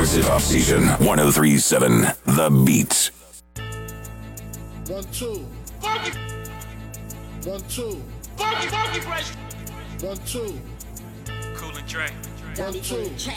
Progressive Off Season 1037 The Beat. 1, 2. Funky, 1, 2. funky fresh. 1, 2. Cool and Dre. 1, 2.